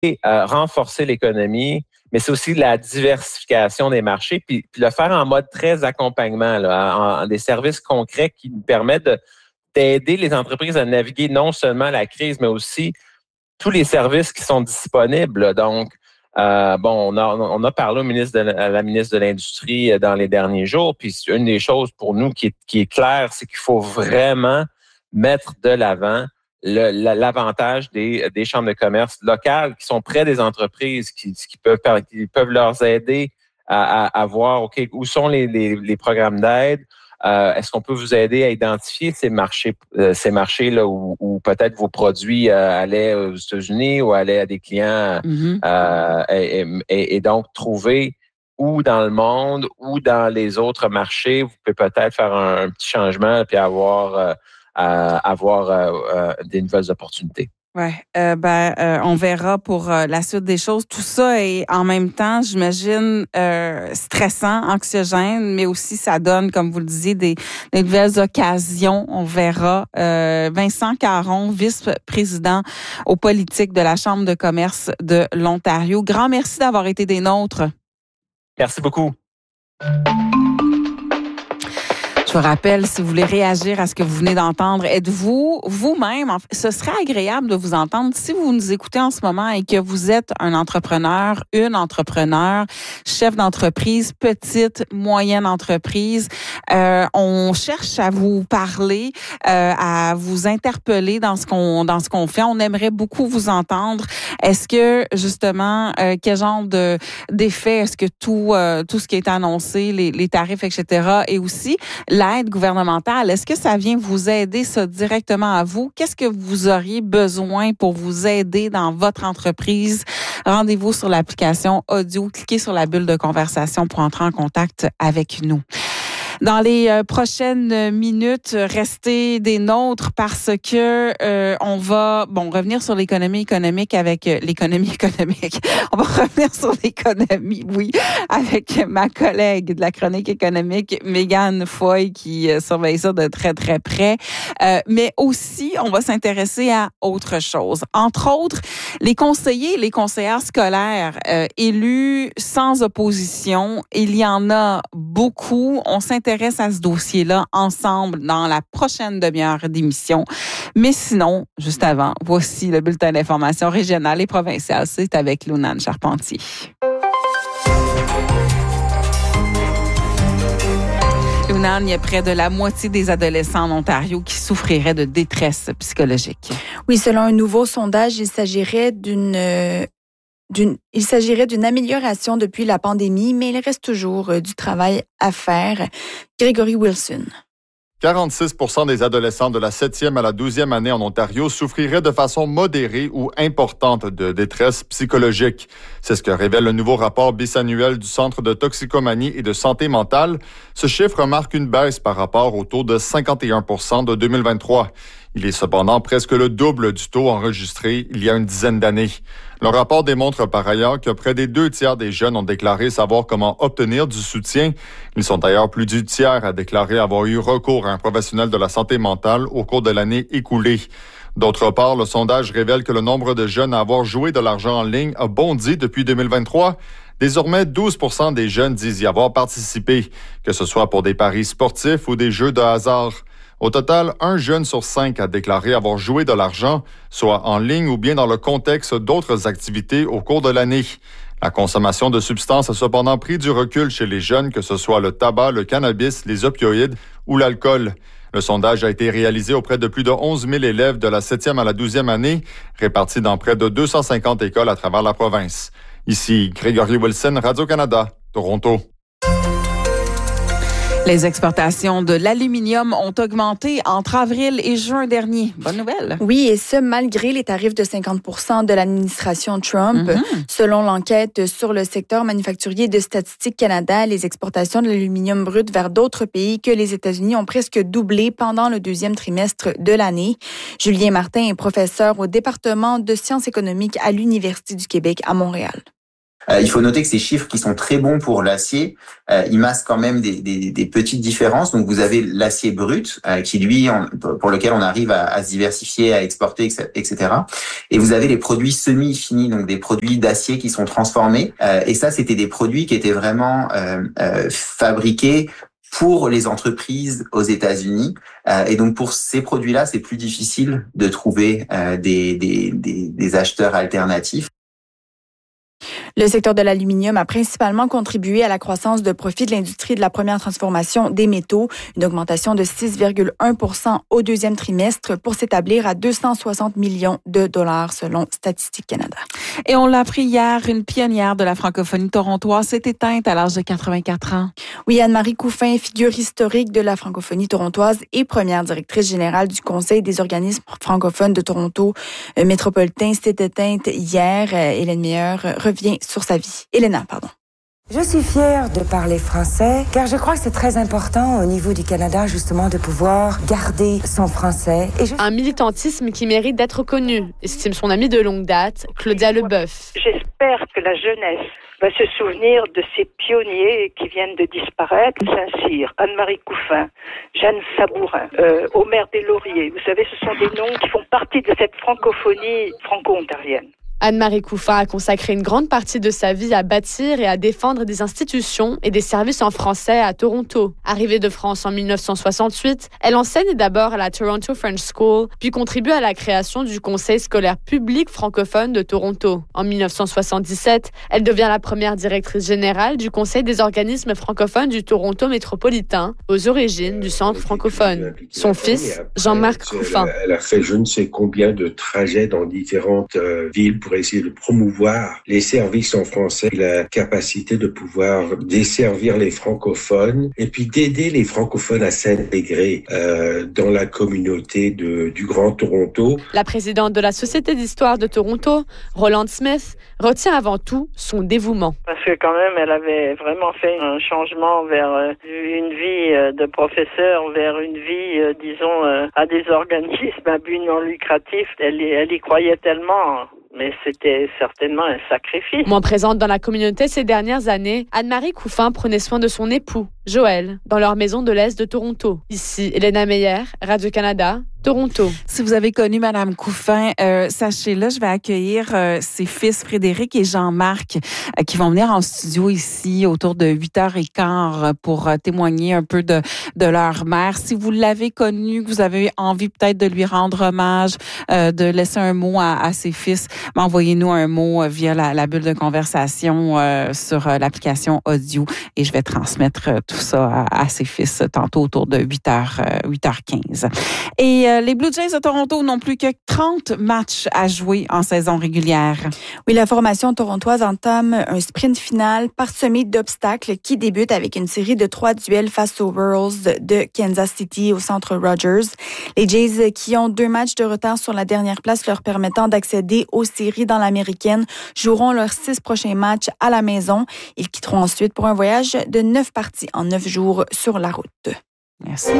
renforcer l'économie, mais c'est aussi la diversification des marchés, puis le faire en mode très accompagnement, là, en des services concrets qui nous permettent d'aider les entreprises à naviguer non seulement la crise, mais aussi tous les services qui sont disponibles. Donc, on a parlé à la ministre de l'Industrie dans les derniers jours, puis une des choses pour nous qui est claire, c'est qu'il faut vraiment mettre de l'avant l'avantage des chambres de commerce locales qui sont près des entreprises, qui peuvent leur aider à voir où sont les programmes d'aide. Est-ce qu'on peut vous aider à identifier ces marchés là où peut-être vos produits allaient aux États-Unis ou allaient à des clients et donc trouver où dans le monde ou dans les autres marchés, vous pouvez peut-être faire un petit changement puis avoir des nouvelles opportunités. Ouais, on verra pour la suite des choses. Tout ça est en même temps, j'imagine, stressant, anxiogène, mais aussi ça donne, comme vous le disiez, des nouvelles occasions. On verra. Vincent Caron, vice-président aux politiques de la Chambre de commerce de l'Ontario. Grand merci d'avoir été des nôtres. Merci beaucoup. Je vous rappelle, si vous voulez réagir à ce que vous venez d'entendre, êtes-vous vous-même, ce serait agréable de vous entendre si vous nous écoutez en ce moment et que vous êtes un entrepreneur, une entrepreneur, chef d'entreprise, petite, moyenne entreprise. On cherche à vous parler, à vous interpeller dans ce qu'on fait. On aimerait beaucoup vous entendre. Est-ce que, justement, quel genre d'effet, est-ce que tout ce qui est annoncé, les tarifs, etc., et aussi l'aide gouvernementale, est-ce que ça vient vous aider ça directement à vous? Qu'est-ce que vous auriez besoin pour vous aider dans votre entreprise? Rendez-vous sur l'application audio, cliquez sur la bulle de conversation pour entrer en contact avec nous. Dans les prochaines minutes, restez des nôtres parce que on va revenir sur l'économie économique avec l'économie économique. On va revenir sur l'économie, oui, avec ma collègue de la chronique économique, Mégane Foy, qui surveille ça de très, très près. Mais aussi, on va s'intéresser à autre chose. Entre autres, les conseillers et les conseillères scolaires élus sans opposition, il y en a beaucoup. On s'intéresse à ce dossier-là ensemble dans la prochaine demi-heure d'émission. Mais sinon, juste avant, voici le bulletin d'information régionale et provinciale. C'est avec Lunane Charpentier. Lunane, il y a près de la moitié des adolescents en Ontario qui souffriraient de détresse psychologique. Oui, selon un nouveau sondage, il s'agirait d'une amélioration depuis la pandémie, mais il reste toujours du travail à faire. Grégory Wilson. 46 % des adolescents de la 7e à la 12e année en Ontario souffriraient de façon modérée ou importante de détresse psychologique. C'est ce que révèle le nouveau rapport bisannuel du Centre de toxicomanie et de santé mentale. Ce chiffre marque une baisse par rapport au taux de 51 % de 2023. Il est cependant presque le double du taux enregistré il y a une dizaine d'années. Le rapport démontre par ailleurs que près des 2 tiers des jeunes ont déclaré savoir comment obtenir du soutien. Ils sont d'ailleurs plus du tiers à déclarer avoir eu recours à un professionnel de la santé mentale au cours de l'année écoulée. D'autre part, le sondage révèle que le nombre de jeunes à avoir joué de l'argent en ligne a bondi depuis 2023. Désormais, 12 % des jeunes disent y avoir participé, que ce soit pour des paris sportifs ou des jeux de hasard. Au total, 1 jeune sur 5 a déclaré avoir joué de l'argent, soit en ligne ou bien dans le contexte d'autres activités au cours de l'année. La consommation de substances a cependant pris du recul chez les jeunes, que ce soit le tabac, le cannabis, les opioïdes ou l'alcool. Le sondage a été réalisé auprès de plus de 11 000 élèves de la 7e à la 12e année, répartis dans près de 250 écoles à travers la province. Ici, Grégory Wilson, Radio-Canada, Toronto. Les exportations de l'aluminium ont augmenté entre avril et juin dernier. Bonne nouvelle. Oui, et ce, malgré les tarifs de 50 % de l'administration Trump. Selon l'enquête sur le secteur manufacturier de Statistique Canada, les exportations de l'aluminium brut vers d'autres pays que les États-Unis ont presque doublé pendant le 2e trimestre de l'année. Julien Martin est professeur au département de sciences économiques à l'Université du Québec à Montréal. Il faut noter que ces chiffres qui sont très bons pour l'acier, ils masquent quand même des petites différences. Donc vous avez l'acier brut qui lui, pour lequel on arrive à se diversifier, à exporter, etc. Et vous avez les produits semi-finis, donc des produits d'acier qui sont transformés. Et ça, c'était des produits qui étaient vraiment fabriqués pour les entreprises aux États-Unis. Et donc pour ces produits-là, c'est plus difficile de trouver des acheteurs alternatifs. Le secteur de l'aluminium a principalement contribué à la croissance de profit de l'industrie de la première transformation des métaux, une augmentation de 6,1% au deuxième trimestre pour s'établir à 260 millions de dollars selon Statistique Canada. Et on l'a appris hier, une pionnière de la francophonie torontoise s'est éteinte à l'âge de 84 ans. Oui, Anne-Marie Couffin, figure historique de la francophonie torontoise et première directrice générale du Conseil des organismes francophones de Toronto métropolitain, s'est éteinte hier. Hélène Meilleur revient sur sa vie. Elena, pardon. Je suis fière de parler français car je crois que c'est très important au niveau du Canada justement de pouvoir garder son français. Un militantisme qui mérite d'être connu, estime son amie de longue date, Claudia Leboeuf. J'espère que la jeunesse va se souvenir de ces pionniers qui viennent de disparaître. Saint-Cyr, Anne-Marie Couffin, Jeanne Sabourin, Omer Deslauriers. Vous savez, ce sont des noms qui font partie de cette francophonie franco-ontarienne. Anne-Marie Couffin a consacré une grande partie de sa vie à bâtir et à défendre des institutions et des services en français à Toronto. Arrivée de France en 1968, elle enseigne d'abord à la Toronto French School, puis contribue à la création du Conseil scolaire public francophone de Toronto. En 1977, elle devient la première directrice générale du Conseil des organismes francophones du Toronto métropolitain, aux origines du centre francophone. Son fils, Jean-Marc Couffin. Elle a fait je ne sais combien de trajets dans différentes villes pour essayer de promouvoir les services en français, la capacité de pouvoir desservir les francophones et puis d'aider les francophones à s'intégrer dans la communauté du Grand Toronto. La présidente de la Société d'histoire de Toronto, Roland Smith, retient avant tout son dévouement. Parce que quand même, elle avait vraiment fait un changement vers une vie de professeur, vers une vie, à des organismes à but non lucratif. Elle y croyait tellement. Mais c'était certainement un sacrifice. Moins présente dans la communauté ces dernières années, Anne-Marie Couffin prenait soin de son époux, Joël, dans leur maison de l'Est de Toronto. Ici, Elena Meyer, Radio-Canada, Toronto. Si vous avez connu Madame Couffin, sachez-le, je vais accueillir ses fils Frédéric et Jean-Marc qui vont venir en studio ici autour de 8h15 pour témoigner un peu de leur mère. Si vous l'avez connue, que vous avez envie peut-être de lui rendre hommage, de laisser un mot à ses fils, envoyez-nous un mot via la bulle de conversation sur l'application audio et je vais transmettre tout ça à ses fils tantôt autour de 8h15. Et les Blue Jays de Toronto n'ont plus que 30 matchs à jouer en saison régulière. Oui, la formation torontoise entame un sprint final parsemé d'obstacles qui débute avec une série de 3 duels face aux Royals de Kansas City au centre Rogers. Les Jays qui ont 2 matchs de retard sur la dernière place leur permettant d'accéder aux séries dans l'américaine joueront leurs 6 prochains matchs à la maison. Ils quitteront ensuite pour un voyage de 9 parties en 9 jours sur la route. Merci.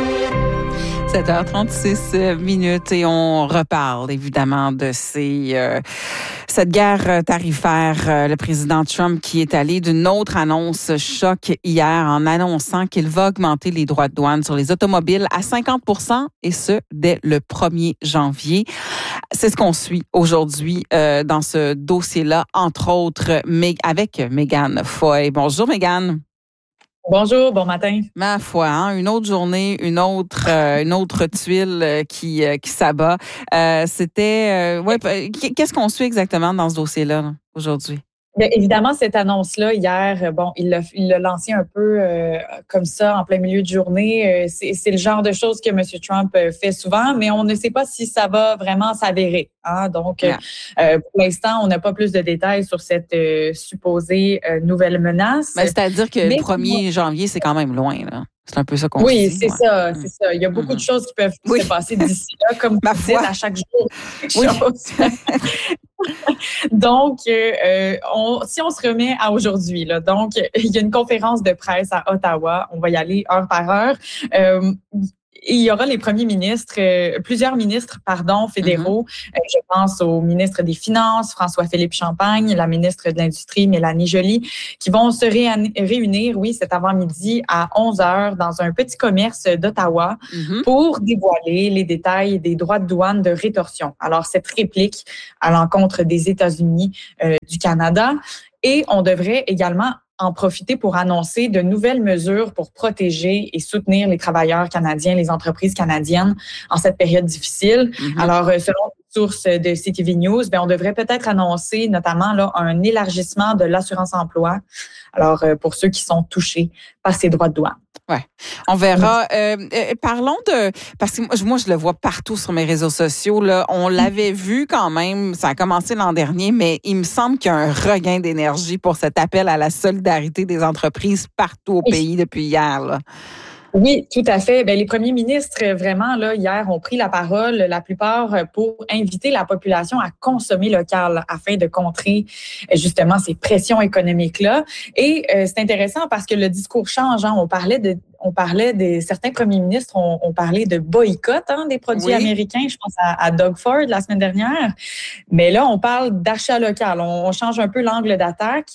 7h36 et on reparle évidemment de cette guerre tarifaire. Le président Trump qui est allé d'une autre annonce choc hier en annonçant qu'il va augmenter les droits de douane sur les automobiles à 50% et ce, dès le 1er janvier. C'est ce qu'on suit aujourd'hui dans ce dossier-là, entre autres avec Mégane Foy. Bonjour Mégane. Bonjour, bon matin. Ma foi, une autre journée, une autre tuile qui s'abat. Qu'est-ce qu'on suit exactement dans ce dossier-là aujourd'hui? Bien, évidemment, cette annonce-là, hier, il l'a lancé un peu comme ça, en plein milieu de journée. C'est le genre de choses que M. Trump fait souvent, mais on ne sait pas si ça va vraiment s'avérer. Donc, pour l'instant, on n'a pas plus de détails sur cette supposée nouvelle menace. Mais c'est-à-dire que le 1er janvier, c'est quand même loin, là. C'est un peu ça qu'on dit. C'est ça. Il y a beaucoup de choses qui peuvent se passer d'ici là, comme vous dites, à chaque jour. Donc, si on se remet à aujourd'hui, là, donc il y a une conférence de presse à Ottawa. On va y aller heure par heure. il y aura les premiers ministres, plusieurs ministres, fédéraux. Je pense au ministre des Finances, François-Philippe Champagne, la ministre de l'Industrie, Mélanie Joly, qui vont se réunir, cet avant-midi à 11h dans un petit commerce d'Ottawa pour dévoiler les détails des droits de douane de rétorsion. Alors, cette réplique à l'encontre des États-Unis, du Canada. Et on devrait également en profiter pour annoncer de nouvelles mesures pour protéger et soutenir les travailleurs canadiens, les entreprises canadiennes en cette période difficile. Alors, selon les sources de CTV News, on devrait peut-être annoncer notamment là, un élargissement de l'assurance-emploi. Alors, pour ceux qui sont touchés par ces droits de douane. Ouais, on verra. Parlons parce que moi, je le vois partout sur mes réseaux sociaux. Là, on l'avait vu quand même. Ça a commencé l'an dernier, mais il me semble qu'il y a un regain d'énergie pour cet appel à la solidarité des entreprises partout au pays depuis hier. Là. Oui, tout à fait. Les premiers ministres, vraiment, là, hier, ont pris la parole, la plupart, pour inviter la population à consommer local afin de contrer, justement, ces pressions économiques-là. Et c'est intéressant parce que le discours change. On parlait de certains premiers ministres ont parlé de boycott des produits américains. Je pense à Doug Ford la semaine dernière. Mais là, on parle d'achat local. On change un peu l'angle d'attaque.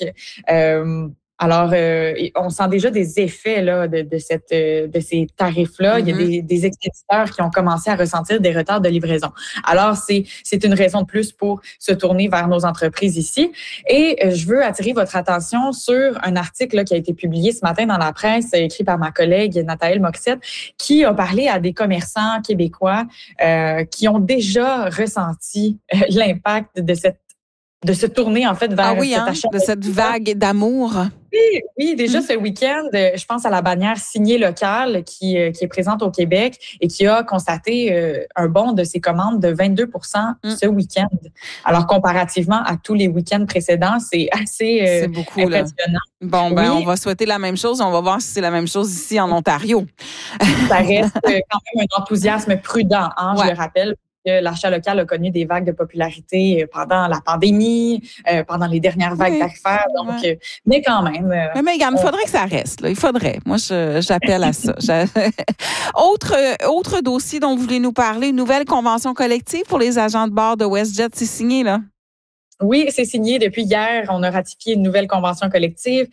Alors, on sent déjà des effets là de ces tarifs-là. Il y a des expéditeurs qui ont commencé à ressentir des retards de livraison. Alors, c'est une raison de plus pour se tourner vers nos entreprises ici. Et je veux attirer votre attention sur un article là, qui a été publié ce matin dans la presse, écrit par ma collègue Nathalie Morissette, qui a parlé à des commerçants québécois qui ont déjà ressenti l'impact de se tourner en fait vers cet achat de cette vague d'amour. Oui, déjà ce week-end, je pense à la bannière Signé locale qui est présente au Québec et qui a constaté un bond de ses commandes de 22% ce week-end. Alors, comparativement à tous les week-ends précédents, c'est assez c'est beaucoup, impressionnant. Là. Bon, on va souhaiter la même chose. On va voir si c'est la même chose ici en Ontario. Ça reste quand même un enthousiasme prudent, je le rappelle. Que l'achat local a connu des vagues de popularité pendant la pandémie, pendant les dernières vagues d'affaires. Donc, mais quand même. Mais Mégane, il faudrait que ça reste. Là. Il faudrait. Moi, j'appelle à ça. Autre dossier dont vous voulez nous parler, une nouvelle convention collective pour les agents de bord de WestJet, c'est signé, là? Oui, c'est signé depuis hier. On a ratifié une nouvelle convention collective.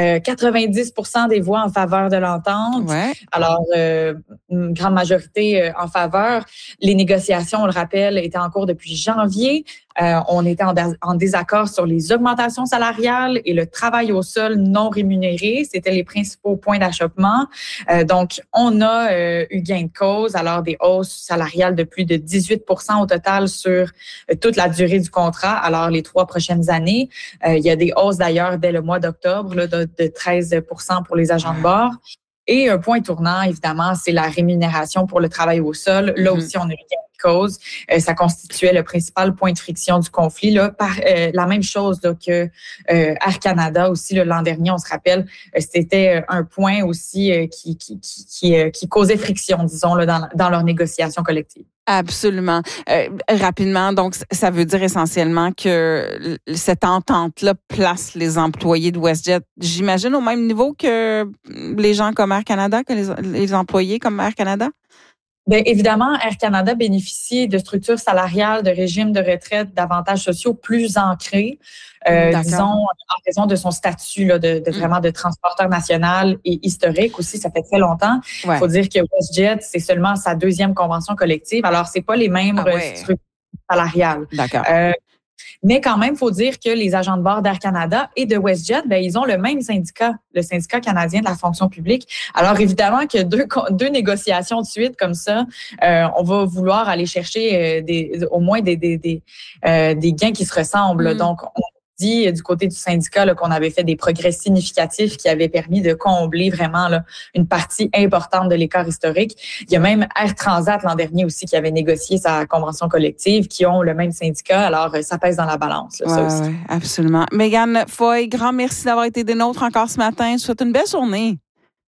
90% des voix en faveur de l'entente. Ouais. Alors, une grande majorité en faveur. Les négociations, on le rappelle, étaient en cours depuis janvier. On était en désaccord sur les augmentations salariales et le travail au sol non rémunéré. C'était les principaux points d'achoppement. Donc, on a eu gain de cause. Alors, des hausses salariales de plus de 18% au total sur toute la durée du contrat. Alors, les 3 prochaines années. Il y a des hausses d'ailleurs dès le mois d'octobre là, de 13% pour les agents de bord. Et un point tournant, évidemment, c'est la rémunération pour le travail au sol. Là aussi, on a eu gain de cause. Ça constituait le principal point de friction du conflit. Là, la même chose là, que Air Canada aussi l'an dernier, on se rappelle, c'était un point aussi qui causait friction, disons, là, dans leurs négociations collectives. Absolument. Rapidement, donc, ça veut dire essentiellement que cette entente-là place les employés de WestJet, j'imagine, au même niveau que les gens comme Air Canada, que les employés comme Air Canada? Bien, évidemment, Air Canada bénéficie de structures salariales, de régimes de retraite, d'avantages sociaux plus ancrés, disons, en raison de son statut là, de vraiment de transporteur national et historique aussi. Ça fait très longtemps. Il faut dire que WestJet, c'est seulement sa 2e convention collective. Alors, c'est pas les mêmes structures salariales. D'accord. Mais quand même, il faut dire que les agents de bord d'Air Canada et de WestJet, ils ont le même syndicat, le syndicat canadien de la fonction publique. Alors, évidemment que deux négociations de suite comme ça, on va vouloir aller chercher au moins des gains qui se ressemblent. Donc, on dit du côté du syndicat là, qu'on avait fait des progrès significatifs qui avaient permis de combler vraiment là, une partie importante de l'écart historique. Il y a même Air Transat l'an dernier aussi qui avait négocié sa convention collective, qui ont le même syndicat. Alors, ça pèse dans la balance. Là, ça aussi. Ouais, absolument. Mégane Foy, grand merci d'avoir été des nôtres encore ce matin. Je vous souhaite une belle journée.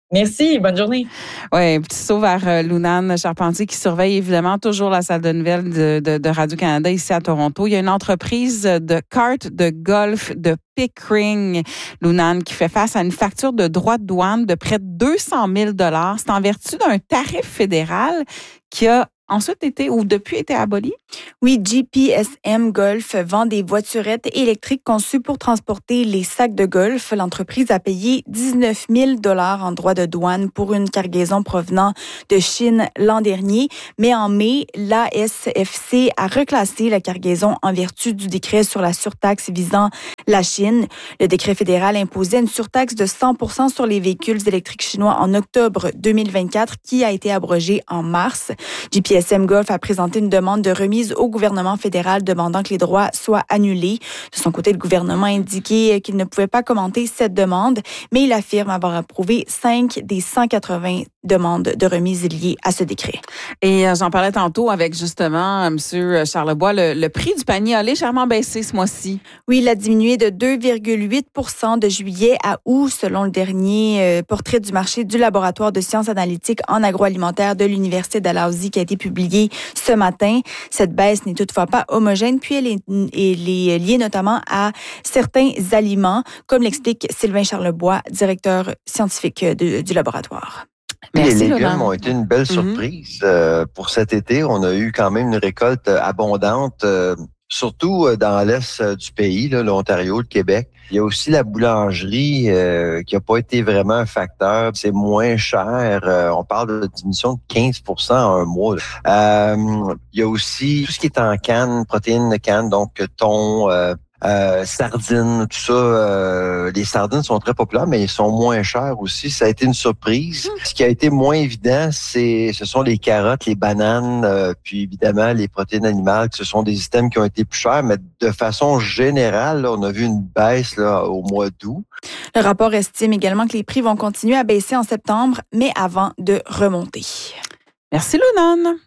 Merci, bonne journée. Oui, petit saut vers Lunane Charpentier qui surveille évidemment toujours la salle de nouvelles de Radio-Canada ici à Toronto. Il y a une entreprise de cartes de golf de Pickering, Lunane, qui fait face à une facture de droits de douane de près de 200 000 $. C'est en vertu d'un tarif fédéral qui a ensuite depuis été aboli? Oui, GPSM Golf vend des voiturettes électriques conçues pour transporter les sacs de golf. L'entreprise a payé 19 000 $ en droits de douane pour une cargaison provenant de Chine l'an dernier. Mais en mai, l'ASFC a reclassé la cargaison en vertu du décret sur la surtaxe visant la Chine. Le décret fédéral imposait une surtaxe de 100% sur les véhicules électriques chinois en octobre 2024 qui a été abrogée en mars. GPSM Golf a présenté une demande de remise au gouvernement fédéral demandant que les droits soient annulés. De son côté, le gouvernement a indiqué qu'il ne pouvait pas commenter cette demande, mais il affirme avoir approuvé 5 des 180 demandes de remise liées à ce décret. Et j'en parlais tantôt avec justement M. Charlebois, le prix du panier a légèrement baissé ce mois-ci. Oui, il a diminué de 2,8% de juillet à août, selon le dernier portrait du marché du laboratoire de sciences analytiques en agroalimentaire de l'Université Dalhousie qui a été publié ce matin. Cette baisse n'est toutefois pas homogène, puis elle est liée notamment à certains aliments, comme l'explique Sylvain Charlebois, directeur scientifique du laboratoire. Merci, les légumes ont été une belle surprise pour cet été. On a eu quand même une récolte abondante, surtout dans l'est du pays, là, l'Ontario, le Québec. Il y a aussi la boulangerie qui n'a pas été vraiment un facteur. C'est moins cher. On parle de diminution de 15% en un mois. Il y a aussi tout ce qui est en canne, protéines de canne, donc thon, sardines, tout ça. Les sardines sont très populaires, mais ils sont moins chers aussi. Ça a été une surprise. Ce qui a été moins évident, ce sont les carottes, les bananes, puis évidemment les protéines animales. Ce sont des items qui ont été plus chers, mais de façon générale, là, on a vu une baisse là, au mois d'août. Le rapport estime également que les prix vont continuer à baisser en septembre, mais avant de remonter. Merci, Lunane.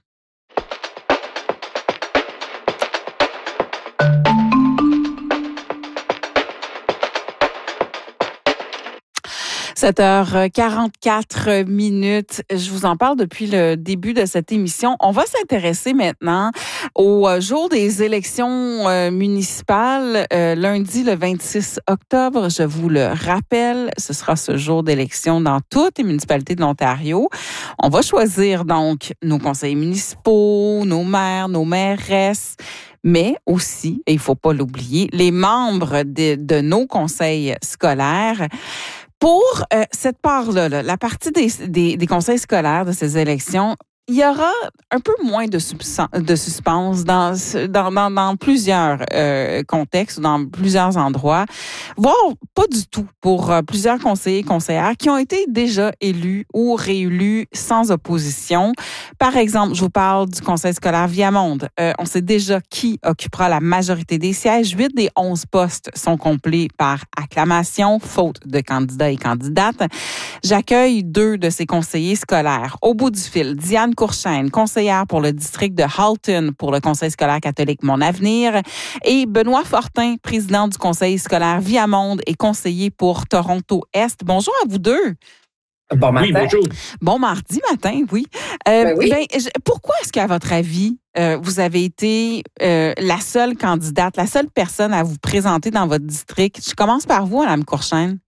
7h44. Je vous en parle depuis le début de cette émission. On va s'intéresser maintenant au jour des élections municipales, lundi le 26 octobre. Je vous le rappelle, ce sera ce jour d'élection dans toutes les municipalités de l'Ontario. On va choisir donc nos conseillers municipaux, nos maires, nos mairesses, mais aussi, et il ne faut pas l'oublier, les membres de nos conseils scolaires. Pour cette part-là, la partie des conseils scolaires de ces élections, il y aura un peu moins de suspense dans plusieurs contextes, dans plusieurs endroits, voire pas du tout pour plusieurs conseillers et conseillères qui ont été déjà élus ou réélus sans opposition. Par exemple, je vous parle du conseil scolaire Viamonde. On sait déjà qui occupera la majorité des sièges. 8 des 11 postes sont complets par acclamation, faute de candidats et candidates. J'accueille 2 de ces conseillers scolaires. Au bout du fil, Diane Courchaine, conseillère pour le district de Halton pour le Conseil scolaire catholique Mon Avenir, et Benoît Fortin, président du Conseil scolaire Viamonde et conseiller pour Toronto-Est. Bonjour à vous deux. Bon matin. Oui, bonjour. Bon mardi matin, oui. Oui. Pourquoi est-ce qu'à votre avis, vous avez été la seule candidate, la seule personne à vous présenter dans votre district? Je commence par vous, Mme Courchaine.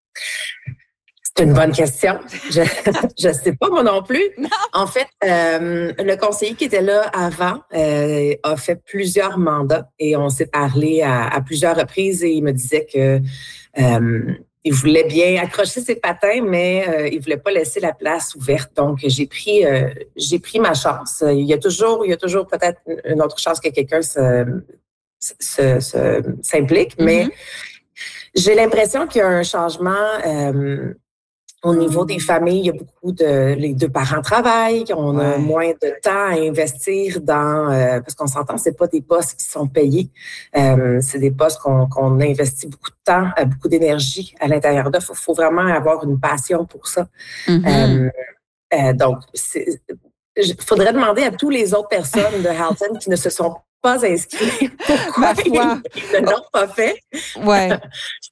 C'est une bonne question. Je sais pas moi non plus. Non. En fait, le conseiller qui était là avant a fait plusieurs mandats et on s'est parlé à plusieurs reprises et il me disait que il voulait bien accrocher ses patins, mais il voulait pas laisser la place ouverte. Donc j'ai pris ma chance. Il y a toujours peut-être une autre chance que quelqu'un s'implique, mais j'ai l'impression qu'il y a un changement. Au niveau des familles, il y a beaucoup les 2 parents travaillent, on a moins de temps à investir dans parce qu'on s'entend, c'est pas des postes qui sont payés, c'est des postes qu'on investit beaucoup de temps, beaucoup d'énergie à l'intérieur d'eux. Faut vraiment avoir une passion pour ça. Donc, faudrait demander à tous les autres personnes de Halton qui ne se sont pas inscrits pourquoi ils ne l'ont pas fait. Ouais.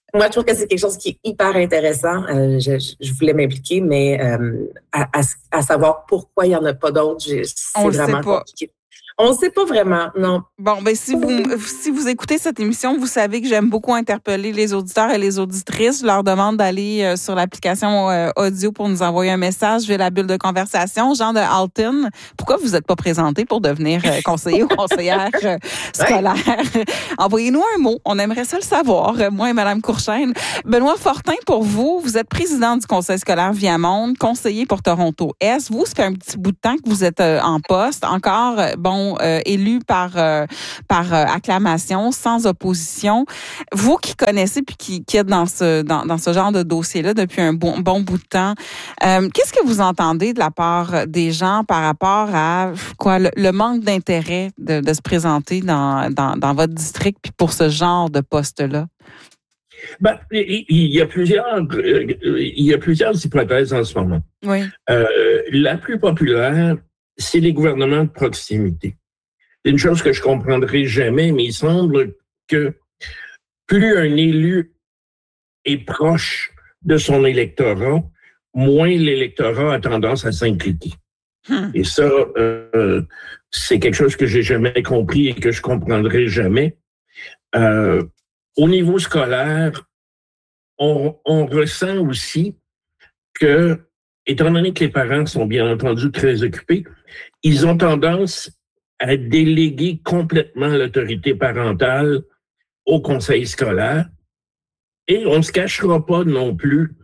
Moi, je trouve que c'est quelque chose qui est hyper intéressant. Je voulais m'impliquer, mais à savoir pourquoi il n'y en a pas d'autres, c'est vraiment compliqué. On ne sait pas vraiment, non. Bon, ben si vous écoutez cette émission, vous savez que j'aime beaucoup interpeller les auditeurs et les auditrices. Je leur demande d'aller sur l'application audio pour nous envoyer un message via la bulle de conversation. Jean de Alton, pourquoi vous n'êtes pas présenté pour devenir conseiller ou conseillère scolaire? Envoyez-nous un mot. On aimerait ça le savoir, moi et Mme Courchaine. Benoît Fortin, pour vous, vous êtes président du Conseil scolaire Viamonde, conseiller pour Toronto-Est. Vous, ça fait un petit bout de temps que vous êtes en poste. Encore, élu par acclamation, sans opposition. Vous qui connaissez puis qui êtes dans ce genre de dossier-là depuis un bon bout de temps, qu'est-ce que vous entendez de la part des gens par rapport à le manque d'intérêt de se présenter dans votre district puis pour ce genre de poste-là? Il y a plusieurs hypothèses en ce moment. Oui. La plus populaire, c'est les gouvernements de proximité. C'est une chose que je comprendrai jamais, mais il semble que plus un élu est proche de son électorat, moins l'électorat a tendance à s'impliquer. Et ça, c'est quelque chose que j'ai jamais compris et que je comprendrai jamais. Au niveau scolaire, on ressent aussi que, étant donné que les parents sont bien entendu très occupés, ils ont tendance à déléguer complètement l'autorité parentale au conseil scolaire. Et on ne se cachera pas non plus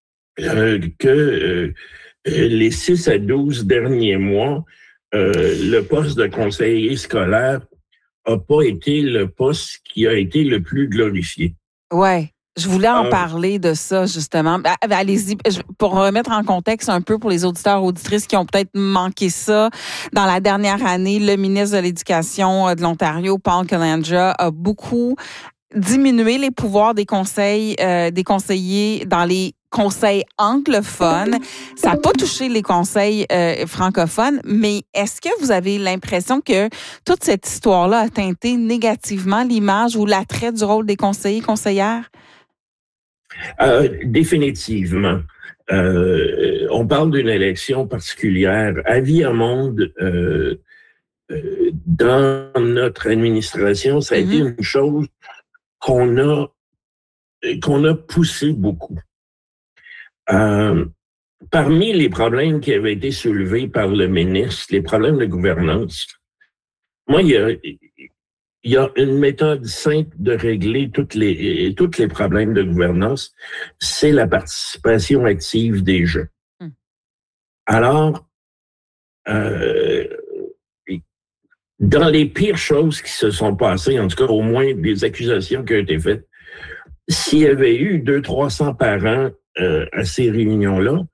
que les 6 à 12 derniers mois, le poste de conseiller scolaire n'a pas été le poste qui a été le plus glorifié. Ouais. Je voulais en parler de ça, justement. Allez-y, pour remettre en contexte un peu pour les auditeurs, auditrices qui ont peut-être manqué ça. Dans la dernière année, le ministre de l'Éducation de l'Ontario, Paul Calandra, a beaucoup diminué les pouvoirs des conseillers dans les conseils anglophones. Ça n'a pas touché les conseils francophones, mais est-ce que vous avez l'impression que toute cette histoire-là a teinté négativement l'image ou l'attrait du rôle des conseillers et conseillères? Définitivement. On parle d'une élection particulière. À Viamonde, dans notre administration, ça a été une chose qu'on a poussé beaucoup. Parmi les problèmes qui avaient été soulevés par le ministre, les problèmes de gouvernance, moi, il y a une méthode simple de régler tous les problèmes de gouvernance, c'est la participation active des jeunes. Alors, dans les pires choses qui se sont passées, en tout cas au moins des accusations qui ont été faites, s'il y avait eu 200-300 parents à ces réunions-là,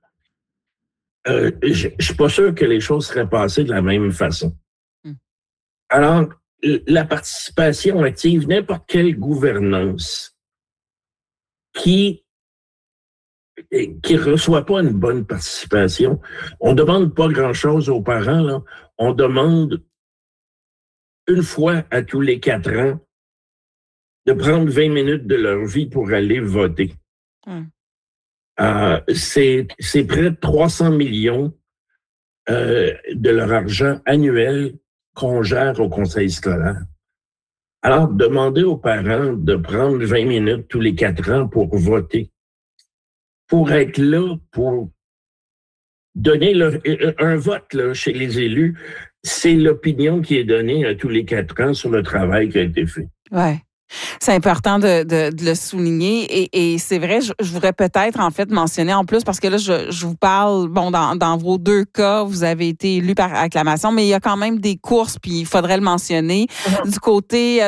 je suis pas sûr que les choses seraient passées de la même façon. Alors, la participation active, n'importe quelle gouvernance qui reçoit pas une bonne participation, on demande pas grand-chose aux parents, là. On demande une fois à tous les 4 ans de prendre 20 minutes de leur vie pour aller voter. C'est près de 300 millions de leur argent annuel qu'on gère au conseil scolaire. Alors, demander aux parents de prendre 20 minutes tous les 4 ans pour voter, pour être là, pour donner un vote là, chez les élus, c'est l'opinion qui est donnée à tous les 4 ans sur le travail qui a été fait. Ouais. C'est important de le souligner et c'est vrai, je voudrais peut-être en fait mentionner en plus parce que là je vous parle, bon dans vos 2 cas, vous avez été élu par acclamation, mais il y a quand même des courses puis il faudrait le mentionner du côté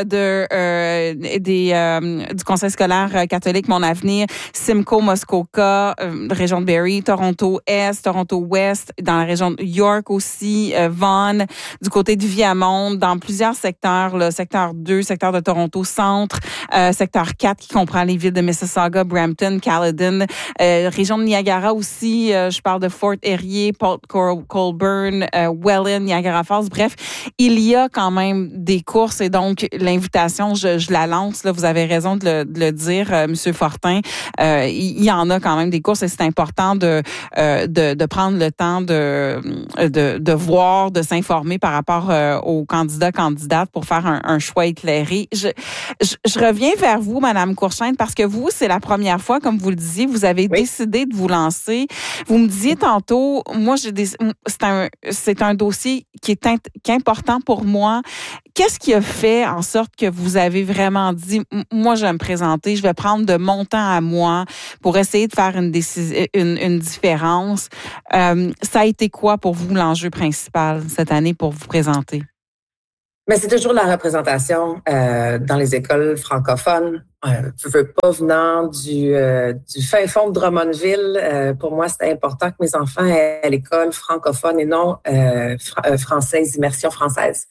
du Conseil scolaire catholique Mon Avenir, Simcoe, Muskoka, région de Barrie, Toronto-Est, Toronto-Ouest, dans la région de York aussi, Vaughan, du côté de Viamonde, dans plusieurs secteurs, le secteur 2, secteur de Toronto, Centre, centre, secteur 4 qui comprend les villes de Mississauga, Brampton, Caledon, région de Niagara aussi, je parle de Fort Erie, Port Colborne, Welland, Niagara Falls. Bref, il y a quand même des courses et donc l'invitation, je la lance. Là, vous avez raison de le dire, Monsieur Fortin. Il y en a quand même des courses et c'est important de prendre le temps de voir, de s'informer par rapport aux candidates pour faire un choix éclairé. Je reviens vers vous, Madame Courchaine, parce que vous, c'est la première fois, comme vous le disiez, vous avez décidé de vous lancer. Vous me disiez tantôt, moi, c'est un dossier qui est important pour moi. Qu'est-ce qui a fait en sorte que vous avez vraiment dit, moi, je vais me présenter, je vais prendre de mon temps à moi pour essayer de faire une différence? Ça a été quoi pour vous l'enjeu principal cette année pour vous présenter? Mais c'est toujours la représentation dans les écoles francophones. Je veux pas venant du fin fond de Drummondville. Pour moi, c'était important que mes enfants aient à l'école francophone et non française, immersion française.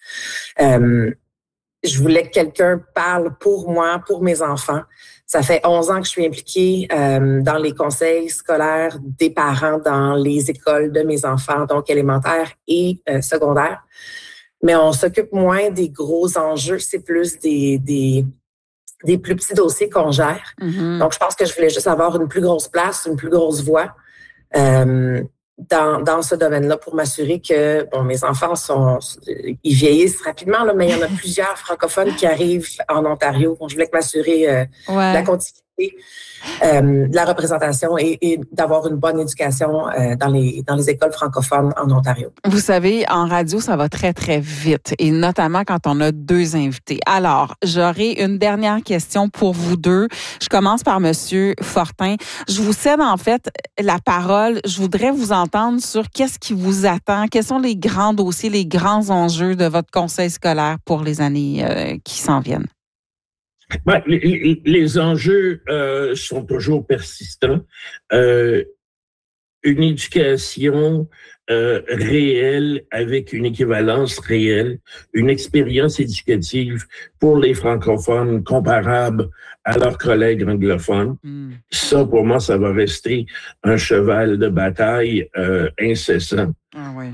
Je voulais que quelqu'un parle pour moi, pour mes enfants. Ça fait 11 ans que je suis impliquée dans les conseils scolaires des parents dans les écoles de mes enfants, donc élémentaires et secondaires. Mais on s'occupe moins des gros enjeux, c'est plus des plus petits dossiers qu'on gère. Mm-hmm. Donc, je pense que je voulais juste avoir une plus grosse place, une plus grosse voix dans ce domaine-là pour m'assurer que mes enfants ils vieillissent rapidement, là, mais il y en a plusieurs francophones qui arrivent en Ontario. Je voulais m'assurer la continuité, de la représentation et d'avoir une bonne éducation dans les écoles francophones en Ontario. Vous savez, en radio, ça va très, très vite, et notamment quand on a deux invités. Alors, j'aurai une dernière question pour vous deux. Je commence par Monsieur Fortin. Je vous cède en fait la parole. Je voudrais vous entendre sur qu'est-ce qui vous attend, quels sont les grands dossiers, les grands enjeux de votre conseil scolaire pour les années qui s'en viennent. Ben, les enjeux sont toujours persistants. Une éducation réelle avec une équivalence réelle, une expérience éducative pour les francophones comparable à leurs collègues anglophones. Ça, pour moi, ça va rester un cheval de bataille incessant. Ah oui.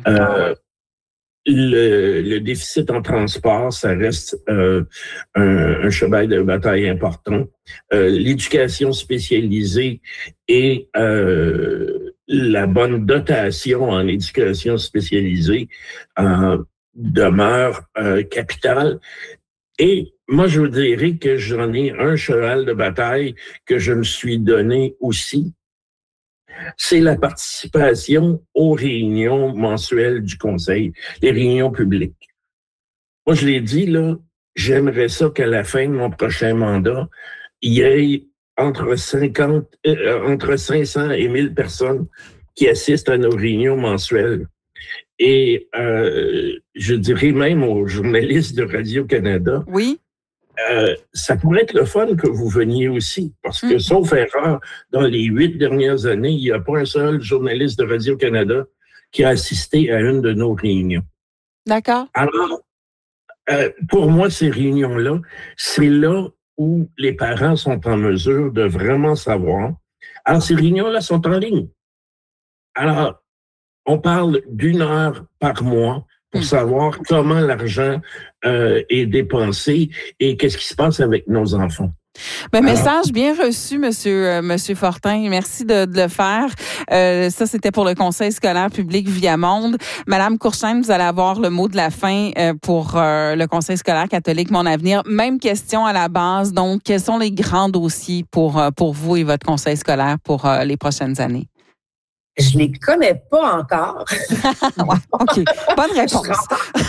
Le déficit en transport, ça reste un cheval de bataille important. L'éducation spécialisée et la bonne dotation en éducation spécialisée demeure capitale. Et moi, je vous dirais que j'en ai un cheval de bataille que je me suis donné aussi. C'est la participation aux réunions mensuelles du Conseil, les réunions publiques. Moi, je l'ai dit, là, j'aimerais ça qu'à la fin de mon prochain mandat, il y ait entre 500 et 1000 personnes qui assistent à nos réunions mensuelles. Et je dirais même aux journalistes de Radio-Canada, oui. Ça pourrait être le fun que vous veniez aussi, parce que, sauf erreur, dans les 8 dernières années, il n'y a pas un seul journaliste de Radio-Canada qui a assisté à une de nos réunions. D'accord. Alors, pour moi, ces réunions-là, c'est là où les parents sont en mesure de vraiment savoir. Alors, ces réunions-là sont en ligne. Alors, on parle d'1 heure par mois pour savoir comment l'argent est dépensé et qu'est-ce qui se passe avec nos enfants. Message bien reçu, Monsieur Fortin. Merci de le faire. Ça, c'était pour le Conseil scolaire public Viamonde. Madame Courchaine, vous allez avoir le mot de la fin pour le Conseil scolaire catholique Mon Avenir. Même question à la base. Donc, quels sont les grands dossiers pour vous et votre Conseil scolaire pour les prochaines années? Je les connais pas encore. Ouais, OK. Bonne réponse.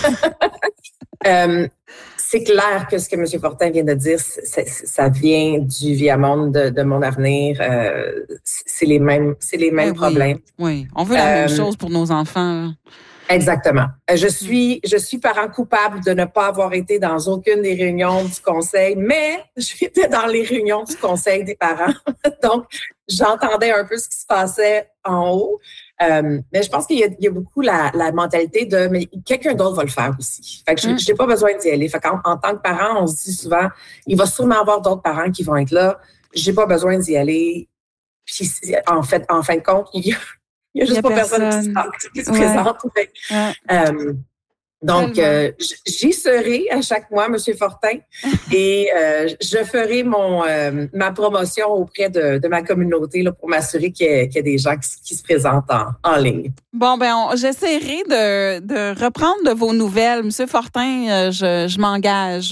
C'est clair que ce que M. Fortin vient de dire, ça vient du Viamonde de Mon Avenir. C'est les mêmes problèmes. Oui, on veut la même chose pour nos enfants. Exactement. Je suis parent coupable de ne pas avoir été dans aucune des réunions du conseil, mais j'étais dans les réunions du conseil des parents. Donc, j'entendais un peu ce qui se passait en haut. Mais je pense qu'il y a beaucoup la mentalité de mais quelqu'un d'autre va le faire aussi. Fait que je n'ai pas besoin d'y aller. Fait qu'en tant que parent, on se dit souvent, il va sûrement avoir d'autres parents qui vont être là. J'ai pas besoin d'y aller. Puis en fin de compte, il y a juste pas personne qui se présente. Donc, j'y serai à chaque mois, M. Fortin, et je ferai ma promotion auprès de ma communauté là, pour m'assurer qu'il y a des gens qui se présentent en ligne. Bon, j'essaierai de reprendre de vos nouvelles. M. Fortin, je m'engage.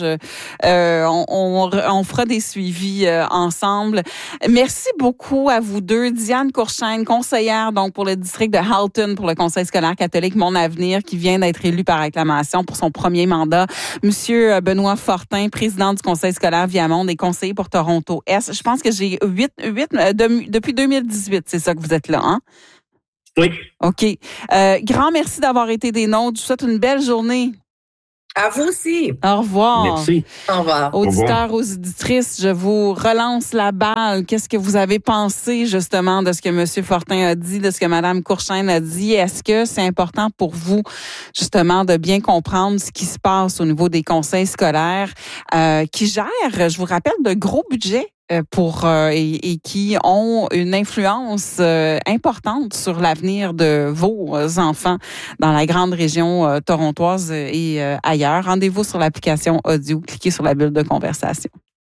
On fera des suivis ensemble. Merci beaucoup à vous deux. Diane Courchaine, conseillère donc pour le district de Halton pour le Conseil scolaire catholique Mon Avenir, qui vient d'être élu par acclamation pour son premier mandat. Monsieur Benoît Fortin, président du Conseil scolaire Viamonde et conseiller pour Toronto-Est. Je pense que j'ai 8 depuis 2018, c'est ça que vous êtes là, hein? Oui. OK. Grand merci d'avoir été des nôtres. Je vous souhaite une belle journée. À vous aussi. Au revoir. Merci. Au revoir. Auditeurs, auditrices, je vous relance la balle. Qu'est-ce que vous avez pensé justement de ce que M. Fortin a dit, de ce que Mme Courchaine a dit? Est-ce que c'est important pour vous justement de bien comprendre ce qui se passe au niveau des conseils scolaires qui gèrent, je vous rappelle, de gros budgets et qui ont une influence importante sur l'avenir de vos enfants dans la grande région torontoise et ailleurs. Rendez-vous sur l'application audio, cliquez sur la bulle de conversation.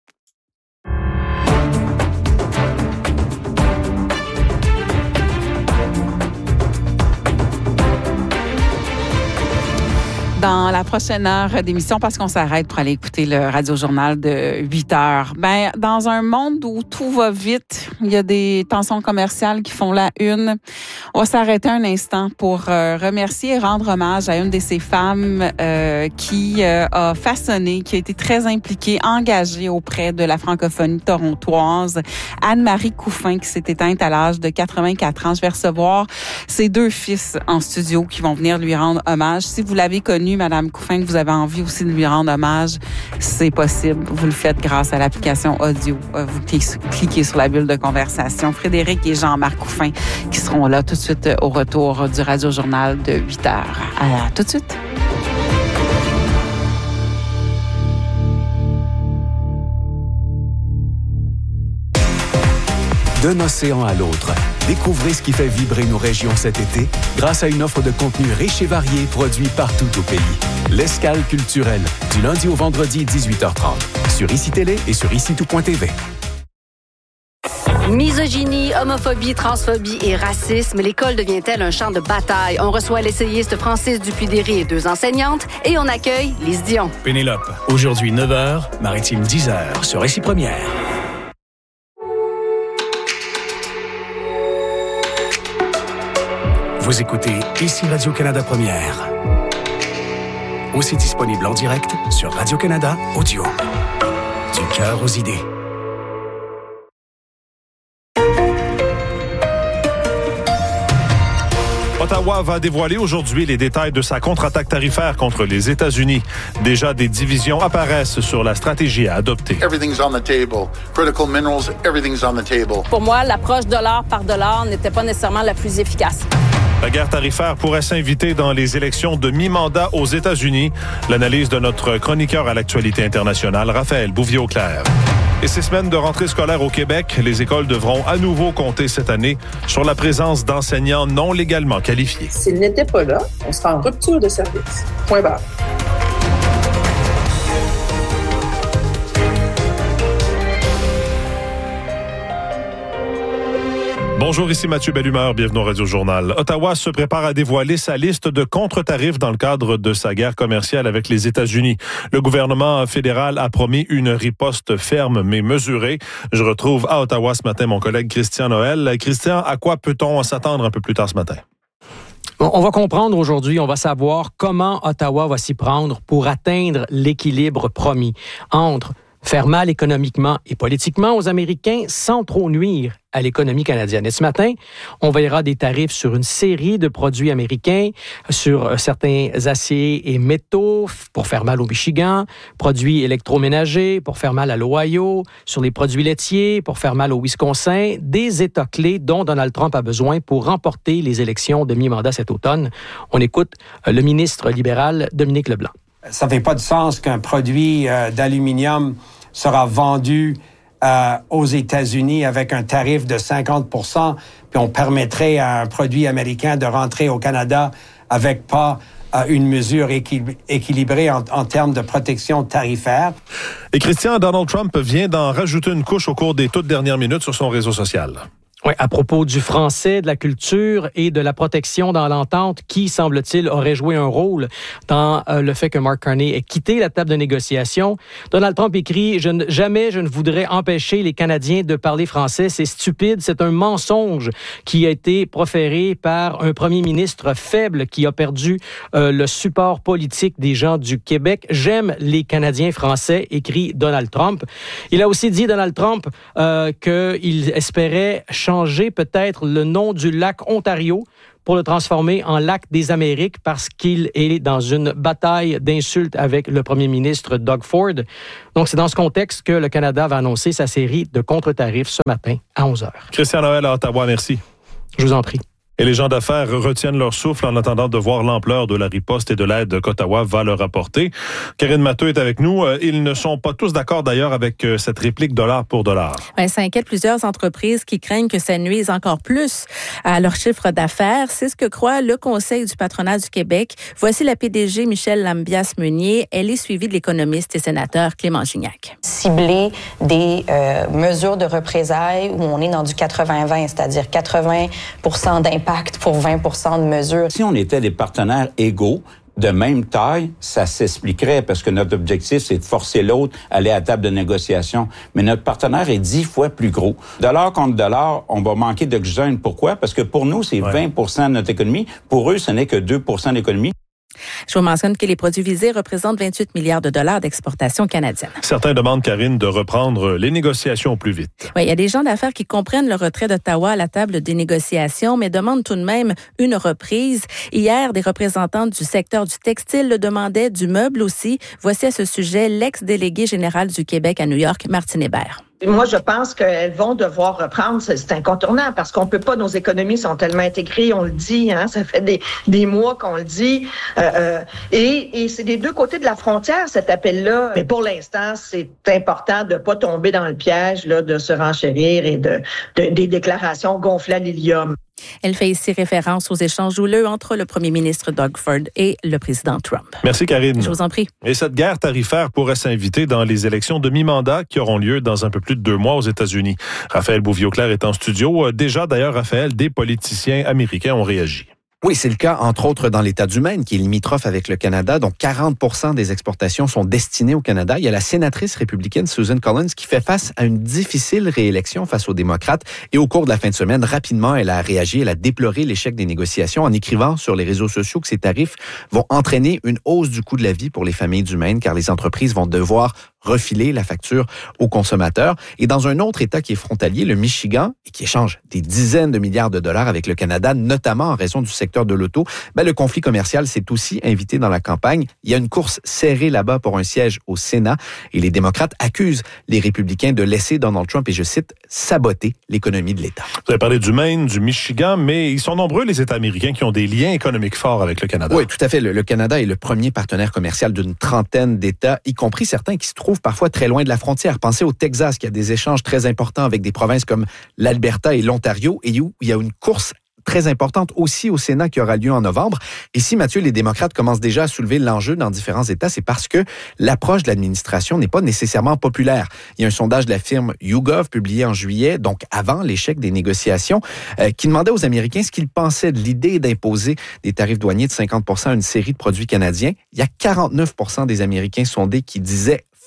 Dans la prochaine heure d'émission, parce qu'on s'arrête pour aller écouter le radio-journal de 8 heures. Dans un monde où tout va vite, il y a des tensions commerciales qui font la une. On va s'arrêter un instant pour remercier et rendre hommage à une de ces femmes qui a façonné, qui a été très impliquée, engagée auprès de la francophonie torontoise, Anne-Marie Couffin, qui s'est éteinte à l'âge de 84 ans. Je vais recevoir ses 2 fils en studio qui vont venir lui rendre hommage. Si vous l'avez connue, Madame Couffin, que vous avez envie aussi de lui rendre hommage, c'est possible. Vous le faites grâce à l'application audio. Vous cliquez sur la bulle de conversation. Frédéric et Jean-Marc Couffin qui seront là tout de suite au retour du Radio-Journal de 8 heures. À tout de suite. D'un océan à l'autre, découvrez ce qui fait vibrer nos régions cet été grâce à une offre de contenu riche et varié produit partout au pays. L'Escale culturelle, du lundi au vendredi 18h30, sur ICI Télé et sur ICI2.tv. Misogynie, homophobie, transphobie et racisme, l'école devient-elle un champ de bataille? On reçoit l'essayiste Francis Dupuy-Derry et 2 enseignantes et on accueille Lise Dion. Pénélope, aujourd'hui 9h, Maritime 10h, sur ICI Première. Vous écoutez ici Radio-Canada Première. Aussi disponible en direct sur Radio-Canada Audio. Du cœur aux idées. Ottawa va dévoiler aujourd'hui les détails de sa contre-attaque tarifaire contre les États-Unis. Déjà, des divisions apparaissent sur la stratégie à adopter. Everything's on the table. Critical minerals, everything's on the table. Pour moi, l'approche dollar par dollar n'était pas nécessairement la plus efficace. La guerre tarifaire pourrait s'inviter dans les élections de mi-mandat aux États-Unis. L'analyse de notre chroniqueur à l'actualité internationale, Raphaël Bouvier-Auclair. Et 6 semaines de rentrée scolaire au Québec, les écoles devront à nouveau compter cette année sur la présence d'enseignants non légalement qualifiés. S'ils n'étaient pas là, on sera en rupture de service. Point barre. Bonjour, ici Mathieu Bellumeur, bienvenue au Radio-Journal. Ottawa se prépare à dévoiler sa liste de contre-tarifs dans le cadre de sa guerre commerciale avec les États-Unis. Le gouvernement fédéral a promis une riposte ferme mais mesurée. Je retrouve à Ottawa ce matin mon collègue Christian Noël. Christian, à quoi peut-on s'attendre un peu plus tard ce matin? On va comprendre aujourd'hui, on va savoir comment Ottawa va s'y prendre pour atteindre l'équilibre promis entre faire mal économiquement et politiquement aux Américains sans trop nuire à l'économie canadienne. Et ce matin, on verra des tarifs sur une série de produits américains, sur certains aciers et métaux pour faire mal au Michigan, produits électroménagers pour faire mal à l'Ohio, sur les produits laitiers pour faire mal au Wisconsin, des États clés dont Donald Trump a besoin pour remporter les élections de mi-mandat cet automne. On écoute le ministre libéral Dominique Leblanc. Ça ne fait pas de sens qu'un produit d'aluminium sera vendu aux États-Unis avec un tarif de 50%, puis on permettrait à un produit américain de rentrer au Canada avec pas une mesure équilibrée en termes de protection tarifaire. Et Christian, Donald Trump vient d'en rajouter une couche au cours des toutes dernières minutes sur son réseau social. Oui, à propos du français, de la culture et de la protection dans l'entente qui, semble-t-il, aurait joué un rôle dans le fait que Mark Carney ait quitté la table de négociation. Donald Trump écrit « Jamais je ne voudrais empêcher les Canadiens de parler français. C'est stupide. C'est un mensonge qui a été proféré par un premier ministre faible qui a perdu le support politique des gens du Québec. J'aime les Canadiens français », écrit Donald Trump. Il a aussi dit, Donald Trump, qu'il espérait changer peut-être le nom du lac Ontario pour le transformer en lac des Amériques parce qu'il est dans une bataille d'insultes avec le premier ministre Doug Ford. Donc, c'est dans ce contexte que le Canada va annoncer sa série de contre-tarifs ce matin à 11h. Christian Noël à Ottawa, merci. Je vous en prie. Et les gens d'affaires retiennent leur souffle en attendant de voir l'ampleur de la riposte et de l'aide qu'Ottawa va leur apporter. Karine Matteux est avec nous. Ils ne sont pas tous d'accord d'ailleurs avec cette réplique dollar pour dollar. Bien, ça inquiète plusieurs entreprises qui craignent que ça nuise encore plus à leur chiffre d'affaires. C'est ce que croit le Conseil du patronat du Québec. Voici la PDG Michèle Lambias-Meunier. Elle est suivie de l'économiste et sénateur Clément Gignac. Cibler des mesures de représailles où on est dans du 80-20, c'est-à-dire 80% d'impact pour 20% de mesures. Si on était des partenaires égaux, de même taille, ça s'expliquerait parce que notre objectif, c'est de forcer l'autre à aller à la table de négociation. Mais notre partenaire est 10 fois plus gros. Dollar contre dollar, on va manquer d'oxygène. Pourquoi? Parce que pour nous, c'est 20% de notre économie. Pour eux, ce n'est que 2% de l'économie. Je vous mentionne que les produits visés représentent 28 milliards de dollars d'exportation canadienne. Certains demandent, Karine, de reprendre les négociations au plus vite. Oui, il y a des gens d'affaires qui comprennent le retrait d'Ottawa à la table des négociations, mais demandent tout de même une reprise. Hier, des représentants du secteur du textile le demandaient, du meuble aussi. Voici à ce sujet l'ex-délégué général du Québec à New York, Martine Hébert. Moi, je pense qu'elles vont devoir reprendre. C'est incontournable parce qu'on peut pas, nos économies sont tellement intégrées, on le dit, hein, ça fait des mois qu'on le dit. Et c'est des deux côtés de la frontière, cet appel-là. Mais pour l'instant, c'est important de pas tomber dans le piège là, de se renchérir et des déclarations gonflées à l'hélium. Elle fait ici référence aux échanges houleux entre le premier ministre Doug Ford et le président Trump. Merci, Karine. Je vous en prie. Et cette guerre tarifaire pourrait s'inviter dans les élections de mi-mandat qui auront lieu dans un peu plus de 2 mois aux États-Unis. Raphaël Bouvier-Auclair est en studio. Déjà, d'ailleurs, Raphaël, des politiciens américains ont réagi. Oui, c'est le cas, entre autres, dans l'État du Maine, qui est limitrophe avec le Canada. Donc, 40% des exportations sont destinées au Canada. Il y a la sénatrice républicaine Susan Collins qui fait face à une difficile réélection face aux démocrates. Et au cours de la fin de semaine, rapidement, elle a réagi. Elle a déploré l'échec des négociations en écrivant sur les réseaux sociaux que ces tarifs vont entraîner une hausse du coût de la vie pour les familles du Maine, car les entreprises vont devoir refiler la facture aux consommateurs. Et dans un autre État qui est frontalier, le Michigan, et qui échange des dizaines de milliards de dollars avec le Canada, notamment en raison du secteur de l'auto, le conflit commercial s'est aussi invité dans la campagne. Il y a une course serrée là-bas pour un siège au Sénat et les démocrates accusent les républicains de laisser Donald Trump, et je cite, saboter l'économie de l'État. Vous avez parlé du Maine, du Michigan, mais ils sont nombreux les États américains qui ont des liens économiques forts avec le Canada. Oui, tout à fait. Le Canada est le premier partenaire commercial d'une trentaine d'États, y compris certains qui se trouvent parfois très loin de la frontière. Pensez au Texas, qui a des échanges très importants avec des provinces comme l'Alberta et l'Ontario, et où il y a une course très importante aussi au Sénat qui aura lieu en novembre. Et si, Mathieu, les démocrates commencent déjà à soulever l'enjeu dans différents États, c'est parce que l'approche de l'administration n'est pas nécessairement populaire. Il y a un sondage de la firme YouGov publié en juillet, donc avant l'échec des négociations, qui demandait aux Américains ce qu'ils pensaient de l'idée d'imposer des tarifs douaniers de 50% à une série de produits canadiens. Il y a 49% des Américains sondés qui disaient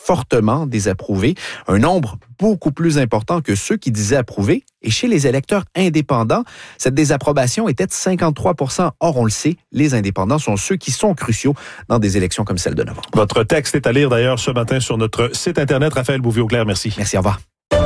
fortement désapprouvés, un nombre beaucoup plus important que ceux qui disaient approuver. Et chez les électeurs indépendants, cette désapprobation était de 53 %. Or, on le sait, les indépendants sont ceux qui sont cruciaux dans des élections comme celle de novembre. Votre texte est à lire d'ailleurs ce matin sur notre site Internet. Raphaël Bouvier-Auclair, merci. Merci, au revoir.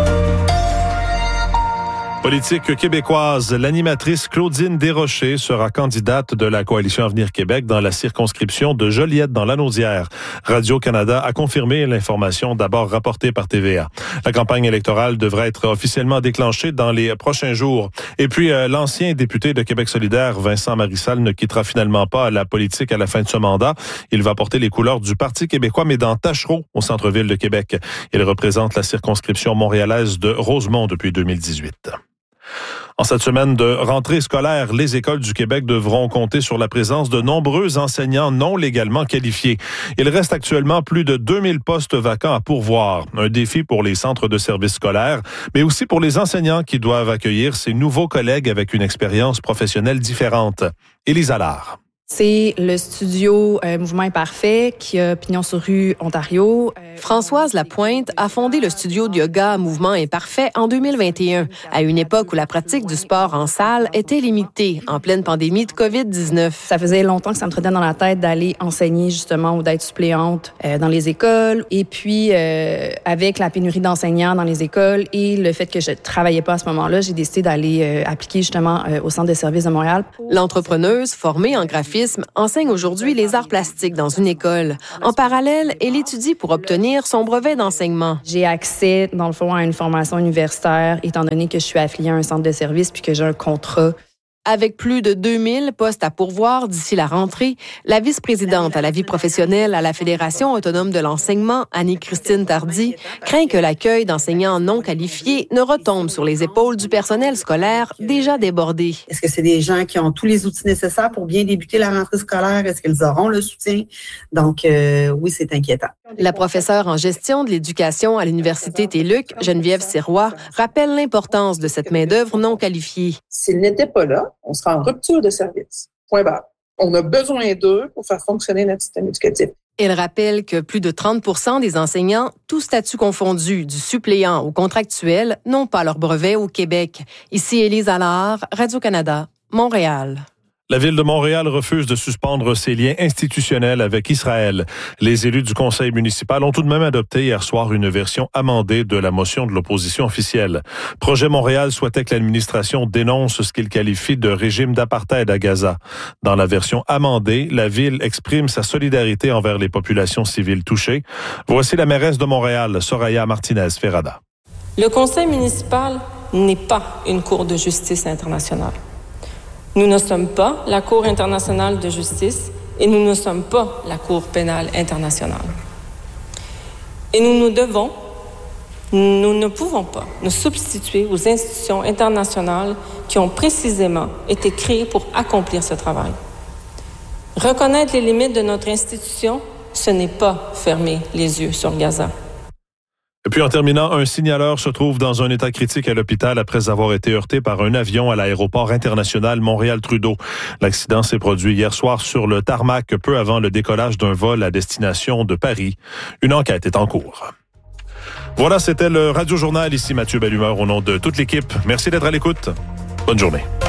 Politique québécoise, l'animatrice Claudine Desrochers sera candidate de la Coalition Avenir Québec dans la circonscription de Joliette dans Lanaudière. Radio-Canada a confirmé l'information d'abord rapportée par TVA. La campagne électorale devrait être officiellement déclenchée dans les prochains jours. Et puis, l'ancien député de Québec solidaire, Vincent Marissal, ne quittera finalement pas la politique à la fin de ce mandat. Il va porter les couleurs du Parti québécois, mais dans Tachereau, au centre-ville de Québec. Il représente la circonscription montréalaise de Rosemont depuis 2018. En cette semaine de rentrée scolaire, les écoles du Québec devront compter sur la présence de nombreux enseignants non légalement qualifiés. Il reste actuellement plus de 2000 postes vacants à pourvoir. Un défi pour les centres de services scolaires, mais aussi pour les enseignants qui doivent accueillir ces nouveaux collègues avec une expérience professionnelle différente. Élise Allard. C'est le studio Mouvement Imparfait qui a pignon sur rue Ontario. Françoise Lapointe a fondé le studio de yoga Mouvement Imparfait en 2021, à une époque où la pratique du sport en salle était limitée, en pleine pandémie de COVID-19. Ça faisait longtemps que ça me trottait dans la tête d'aller enseigner justement ou d'être suppléante dans les écoles. Et puis, avec la pénurie d'enseignants dans les écoles et le fait que je travaillais pas à ce moment-là, j'ai décidé d'aller appliquer justement au Centre de services de Montréal. L'entrepreneuse, formée en graphisme, enseigne aujourd'hui les arts plastiques dans une école. En parallèle, elle étudie pour obtenir son brevet d'enseignement. J'ai accès, dans le fond, à une formation universitaire, étant donné que je suis affiliée à un centre de service puis que j'ai un contrat. Avec plus de 2000 postes à pourvoir d'ici la rentrée, la vice-présidente à la vie professionnelle à la Fédération autonome de l'enseignement, Annie-Christine Tardy, craint que l'accueil d'enseignants non qualifiés ne retombe sur les épaules du personnel scolaire déjà débordé. Est-ce que c'est des gens qui ont tous les outils nécessaires pour bien débuter la rentrée scolaire? Est-ce qu'ils auront le soutien? Donc, oui, c'est inquiétant. La professeure en gestion de l'éducation à l'Université TÉLUQ, Geneviève Sirois, rappelle l'importance de cette main-d'œuvre non qualifiée. S'ils n'étaient pas là, on sera en rupture de service. Point barre. On a besoin d'eux pour faire fonctionner notre système éducatif. Elle rappelle que plus de 30% des enseignants, tous statuts confondus, du suppléant au contractuel, n'ont pas leur brevet au Québec. Ici Élise Allard, Radio-Canada, Montréal. La Ville de Montréal refuse de suspendre ses liens institutionnels avec Israël. Les élus du conseil municipal ont tout de même adopté hier soir une version amendée de la motion de l'opposition officielle. Projet Montréal souhaitait que l'administration dénonce ce qu'il qualifie de régime d'apartheid à Gaza. Dans la version amendée, la Ville exprime sa solidarité envers les populations civiles touchées. Voici la mairesse de Montréal, Soraya Martinez-Ferrada. Le conseil municipal n'est pas une cour de justice internationale. Nous ne sommes pas la Cour internationale de justice et nous ne sommes pas la Cour pénale internationale. Et nous ne pouvons pas nous substituer aux institutions internationales qui ont précisément été créées pour accomplir ce travail. Reconnaître les limites de notre institution, ce n'est pas fermer les yeux sur Gaza. Et puis en terminant, un signaleur se trouve dans un état critique à l'hôpital après avoir été heurté par un avion à l'aéroport international Montréal-Trudeau. L'accident s'est produit hier soir sur le tarmac peu avant le décollage d'un vol à destination de Paris. Une enquête est en cours. Voilà, c'était le Radio Journal. Ici Mathieu Bellumeur au nom de toute l'équipe. Merci d'être à l'écoute. Bonne journée.